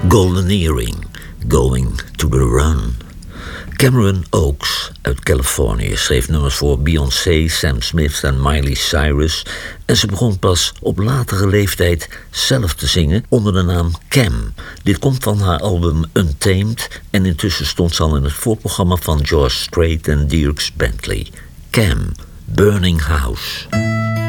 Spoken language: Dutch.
Golden Earring, Going to the Run. Cameron Oakes uit Californië schreef nummers voor Beyoncé, Sam Smith en Miley Cyrus en ze begon pas op latere leeftijd zelf te zingen onder de naam Cam. Dit komt van haar album Untamed en intussen stond ze al in het voorprogramma van George Strait en Dierks Bentley. Cam, Burning House.